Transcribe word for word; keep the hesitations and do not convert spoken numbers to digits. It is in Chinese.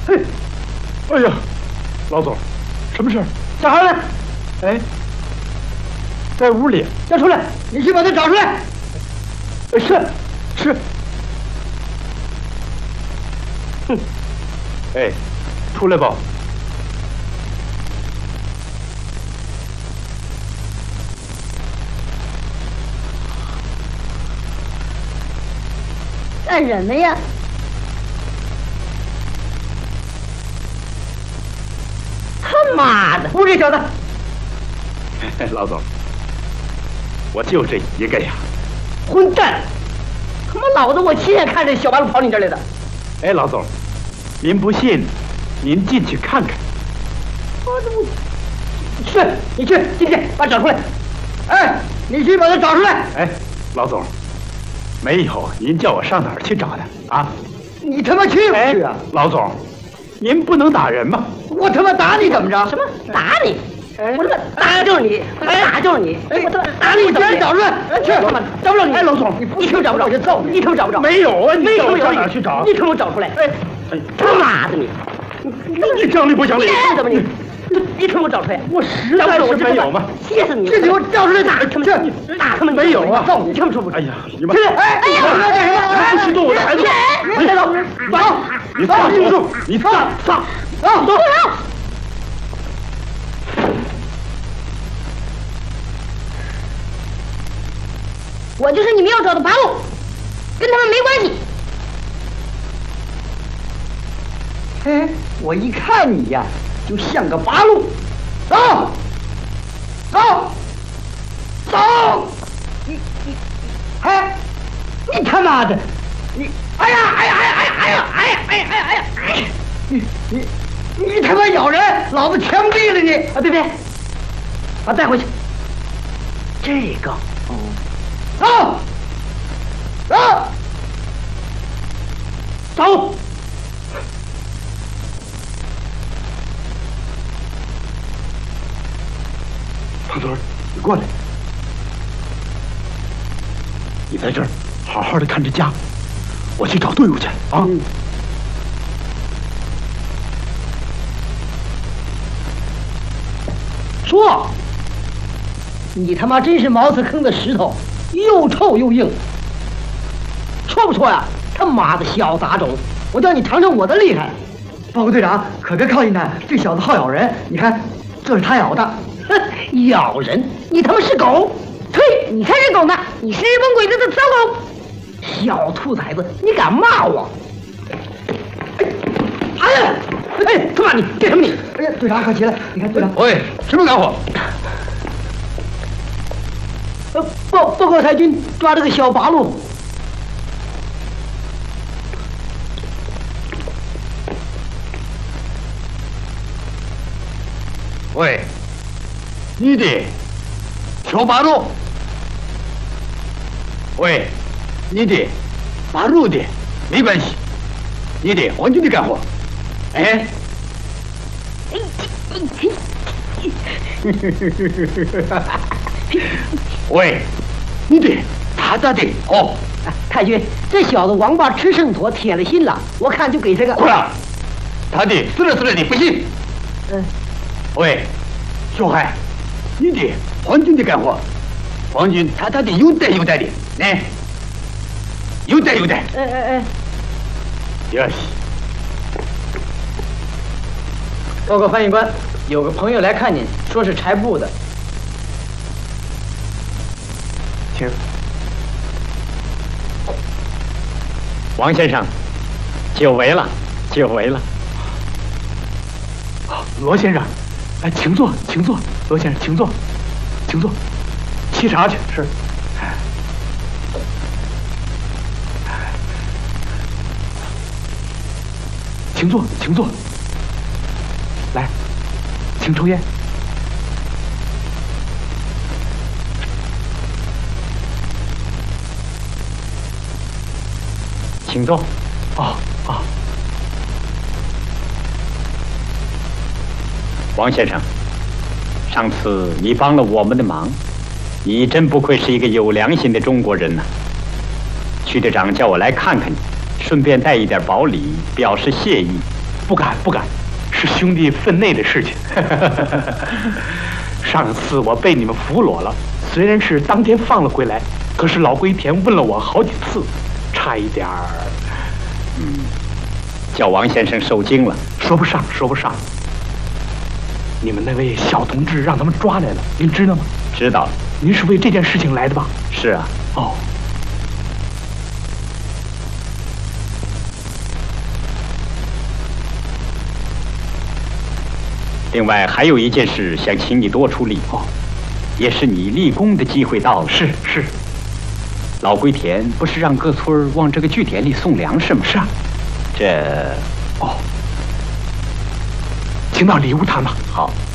嘿，哎呀，老总，什么事儿？小孩呢？哎，在屋里。要出来，你去把他找出来。是，是。哼，哎，出来吧。 干什么呀？他妈的， 不是小子！老总，我就这一个呀！ 混蛋！他妈老子我亲眼看这小八路跑你这儿来的。 哎，老总，您不信，您进去看看。 我怎么？去，你去进去把他找出来。哎，你去把他找出来。 哎，老总。没有，您叫我上哪儿去找他啊？ 你他妈去不去啊？ 老总，您不能打人吗？ 我他妈打你怎么着？什么打你？我他妈打就是你，打就是你！我他妈打你！别人找出来！去，找不着你！哎，老总，你一听找不着我就揍你！一听找不着？ 没有啊！ 没有上哪儿去找？ 你给我找出来！哎，他妈的你！ 你你讲理不讲理？ 怎么你？你给我找出来！ 我实在是没有吗？ 气死你！这给我找出来打他们！去打他们！ 没有啊！ 揍你！听不出不？ 哎呀，你们！ 哎哎呀！ 不许动我的孩子！ 你走，走！ 你放手！你放放走走！我就是你们要找的八路，跟他们没关系。哎，我一看你呀，就像个八路。走，走，走！你你，哎，你他妈的，你，哎呀哎呀哎呀哎呀哎呀哎呀哎呀哎呀哎呀哎！你你你他妈咬人，老子枪毙了你！啊，别别，把他带回去。这个，哦。走，走，走！ 胖墩儿，你过来，你在这儿好好的看着家，我去找队伍去啊！嗯、 说，你他妈真是茅厕坑的石头。又臭又硬，错不错呀？他妈的小杂种，我叫你尝尝我的厉害！报告队长，可别靠近他，这小子好咬人。你看，这是他咬的。哼，咬人？你他妈是狗！呸！你才是狗呢！你是日本鬼子的小狗！小兔崽子，你敢骂我？哎呀！哎，他妈你干什么你？哎呀，队长快起来！你看队长。 喂，什么干活？ 呃，报报告太君，抓了个小八路。 喂，你的小八路。喂，你的八路的没关系，你的皇军的干活。哎。喂，你的他咋的？哦， 太君，这小子王八吃剩砣，铁了心了。我看就给这个。 过来，他的死了死了的不行。 嗯。 喂，小孩，你的皇军的干活，皇军他他的有带有带的，来，有带有带。 哎哎哎。 哟西。 报告翻译官，有个朋友来看您，说是柴布的。 请。王先生，久违了，久违了。好，罗先生，哎，请坐，请坐，罗先生，请坐，请坐，沏茶去。是。请坐，请坐。来，请抽烟。请坐。哦哦。王先生，上次你帮了我们的忙，你真不愧是一个有良心的中国人呐。区队长叫我来看看你，顺便带一点薄礼，表示谢意。 不敢不敢，是兄弟分内的事情。上次我被你们俘虏了，虽然是当天放了回来，可是老龟田问了我好几次，差一点儿， 嗯，叫王先生受惊了。 说不上，说不上。你们那位小同志让他们抓来了，您知道吗？ 知道了。 您是为这件事情来的吧？ 是啊。 哦。 另外还有一件事想请你多出力哦，也是你立功的机会到了。 是是。 老龟田不是让各村往这个据点里送粮食吗？ 是啊。 这， 哦，请到礼物堂吧。 好。